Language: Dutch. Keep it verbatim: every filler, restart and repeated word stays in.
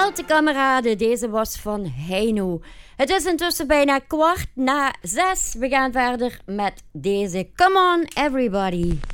Alte kameraden, deze was van Heino. Het is intussen bijna kwart na zes. We gaan verder met deze Come On Everybody.